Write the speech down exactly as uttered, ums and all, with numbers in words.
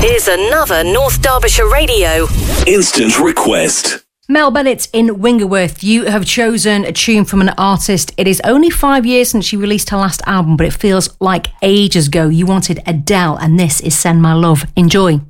Here's another North Derbyshire Radio Instant Request. Mel Bennett in Wingerworth, you have chosen a tune from an artist. It is only five years since she released her last album, but it feels like ages ago. You wanted Adele, and this is Send My Love. Enjoy.